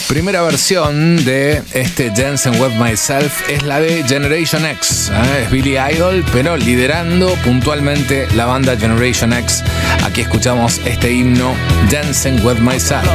Primera versión de este Dancing With Myself es la de Generation X. Es Billy Idol, pero liderando puntualmente la banda Generation X. Aquí escuchamos este himno, Dancing With Myself.